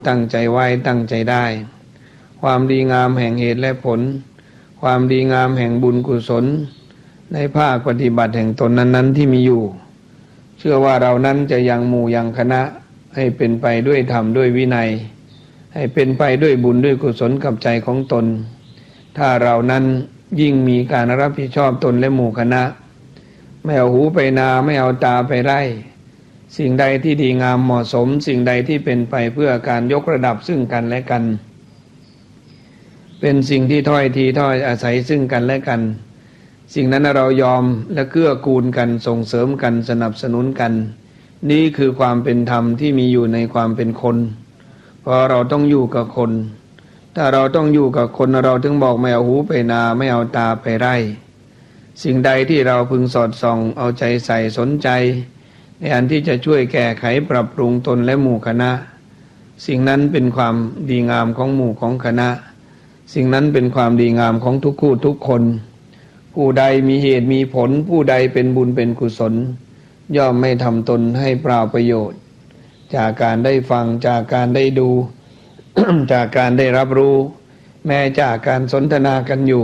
ตั้งใจไว้ตั้งใจได้ความดีงามแห่งเหตุและผลความดีงามแห่งบุญกุศลในภาคปฏิบัติแห่งตนนั้นๆที่มีอยู่เชื่อว่าเรานั้นจะยังหมู่ยังคณะให้เป็นไปด้วยธรรมด้วยวินัยให้เป็นไปด้วยบุญด้วยกุศลกับใจของตนถ้าเรานั้นยิ่งมีการรับผิดชอบตนและหมู่คณะไม่เอาหูไปนาไม่เอาตาไปไร่สิ่งใดที่ดีงามเหมาะสมสิ่งใดที่เป็นไปเพื่อการยกระดับซึ่งกันและกันเป็นสิ่งที่ถ้อยทีถ้อยอาศัยซึ่งกันและกันสิ่งนั้นเรายอมและเกื้อกูลกันส่งเสริมกันสนับสนุนกันนี่คือความเป็นธรรมที่มีอยู่ในความเป็นคนเพราะเราต้องอยู่กับคนถ้าเราต้องอยู่กับคนเราถึงบอกไม่เอาหูไปนาไม่เอาตาไปไร่สิ่งใดที่เราพึงสอดส่องเอาใจใส่สนใจในอันที่จะช่วยแก้ไขปรับปรุงตนและหมู่คณะสิ่งนั้นเป็นความดีงามของหมู่ของคณะสิ่งนั้นเป็นความดีงามของทุกคู่ทุกคนผู้ใดมีเหตุมีผลผู้ใดเป็นบุญเป็นกุศลย่อมไม่ทำตนให้เปล่าประโยชน์จากการได้ฟังจากการได้ดู จากการได้รับรู้แม้จากการสนทนากันอยู่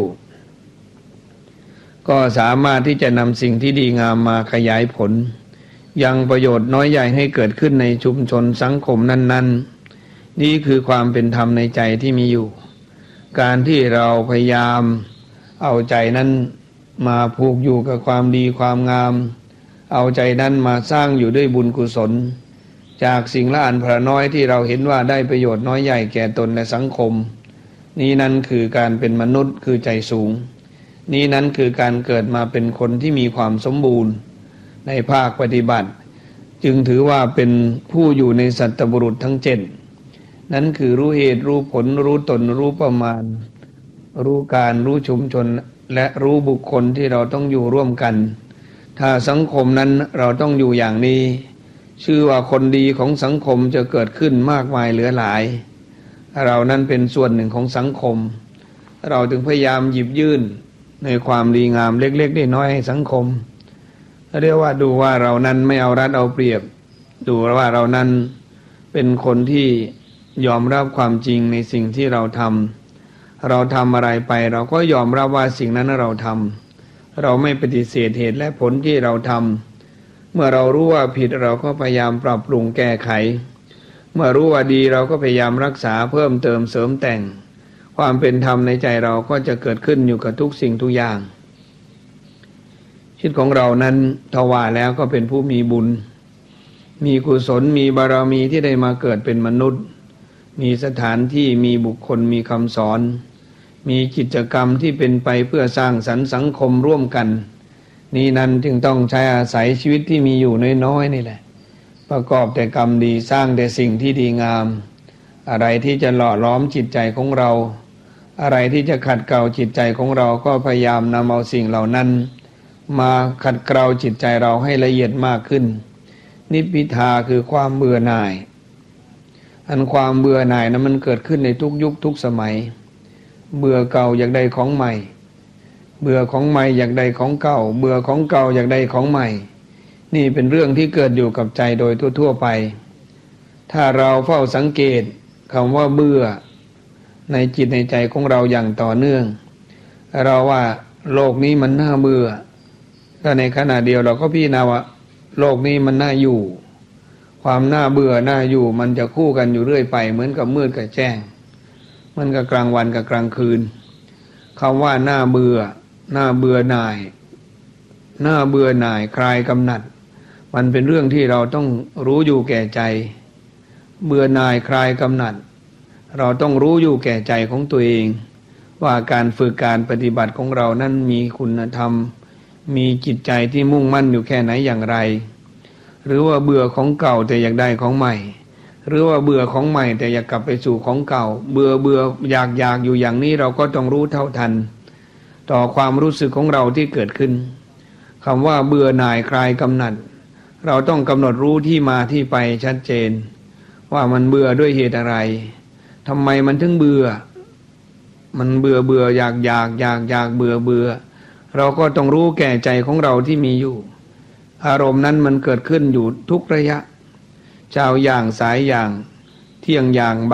ก็สามารถที่จะนำสิ่งที่ดีงามมาขยายผลยังประโยชน์น้อยใหญ่ให้เกิดขึ้นในชุมชนสังคมนั้นๆนี่คือความเป็นธรรมในใจที่มีอยู่การที่เราพยายามเอาใจนั้นมาผูกอยู่กับความดีความงามเอาใจนั้นมาสร้างอยู่ด้วยบุญกุศลจากสิ่งละอันพระน้อยที่เราเห็นว่าได้ประโยชน์น้อยใหญ่แก่ตนและสังคมนี้นั้นคือการเป็นมนุษย์คือใจสูงนี้นั้นคือการเกิดมาเป็นคนที่มีความสมบูรณ์ในภาคปฏิบัติจึงถือว่าเป็นผู้อยู่ในสัตตบุรุษทั้งเจ็ดนั้นคือรู้เหตุรู้ผลรู้ตนรู้ประมาณรู้การรู้ชุมชนและรู้บุคคลที่เราต้องอยู่ร่วมกันถ้าสังคมนั้นเราต้องอยู่อย่างนี้ชื่อว่าคนดีของสังคมจะเกิดขึ้นมากมายเหลือหลายเรานั้นเป็นส่วนหนึ่งของสังคมเราจึงพยายามหยิบยื่นในความดีงามเล็กๆน้อยๆให้สังคมเรียกว่าดูว่าเรานั้นไม่เอารัดเอาเปรียบดูว่าเรานั้นเป็นคนที่ยอมรับความจริงในสิ่งที่เราทำเราทำอะไรไปเราก็ยอมรับว่าสิ่งนั้นเราทำเราไม่ปฏิเสธเหตุและผลที่เราทำเมื่อเรารู้ว่าผิดเราก็พยายามปรับปรุงแก้ไขเมื่อรู้ว่าดีเราก็พยายามรักษาเพิ่มเติมเสริมแต่งความเป็นธรรมในใจเราก็จะเกิดขึ้นอยู่กับทุกสิ่งทุกอย่างชีวิตของเรานั้นทว่าแล้วก็เป็นผู้มีบุญมีกุศลมีบารมีที่ได้มาเกิดเป็นมนุษย์มีสถานที่มีบุคคลมีคำสอนมีกิจกรรมที่เป็นไปเพื่อสร้างสรรค์สังคมร่วมกันนี้นั้นจึงต้องใช้อาศัยชีวิตที่มีอยู่น้อยๆนี่แหละประกอบแต่กรรมดีสร้างแต่สิ่งที่ดีงามอะไรที่จะหล่อล้อมจิตใจของเราอะไรที่จะขัดเกลาจิตใจของเราก็พยายามนำเอาสิ่งเหล่านั้นมาขัดเกลาจิตใจเราให้ละเอียดมากขึ้นนิพพิทาคือความเบื่อหน่ายอันความเบื่อหน่ายนั้นมันเกิดขึ้นในทุกยุคทุกสมัยเบื่อเก่าอยากได้ของใหม่เบื่อของใหม่อยากได้ของเก่าเบื่อของเก่าอยากได้ของใหม่นี่เป็นเรื่องที่เกิดอยู่กับใจโดยทั่วๆไปถ้าเราเฝ้าสังเกตคำว่าเบื่อในจิตในใจของเราอย่างต่อเนื่องเราว่าโลกนี้มันน่าเบื่อถ้าในขณะเดียวเราก็พิจารณาว่าโลกนี้มันน่าอยู่ความน่าเบื่อน่าอยู่มันจะคู่กันอยู่เรื่อยไปเหมือนกับมืดกับแจ้งเหมือนกับกลางวันกับกลางคืนคำว่าน่าเบื่อน่าเบื่อหน่ายน่าเบื่อหน่ายคลายกำหนัดมันเป็นเรื่องที่เราต้องรู้อยู่แก่ใจเบื่อหน่ายคลายกำหนัดเราต้องรู้อยู่แก่ใจของตัวเองว่าการฝึกการปฏิบัติของเรานั้นมีคุณธรรมมีจิตใจที่มุ่งมั่นอยู่แค่ไหนอย่างไรหรือว่าเบื่อของเก่าแต่อยากได้ของใหม่หรือว่าเบื่อของใหม่แต่อยากกลับไปสู่ของเก่าเบื่ออยากอยู่อย่างนี้เราก็ต้องรู้เท่าทันต่อความรู้สึกของเราที่เกิดขึ้นคำว่าเบื่อหน่ายคลายกำหนัดเราต้องกำหนดรู้ที่มาที่ไปชัดเจนว่ามันเบื่อด้วยเหตุอะไรทำไมมันถึงเบื่อมันเบื่ออยากเบื่อเราก็ต้องรู้แก่ใจของเราที่มีอยู่อารมณ์นั้นมันเกิดขึ้นอยู่ทุกระยะเช้าอย่างสายอย่างเที่ยงอย่าง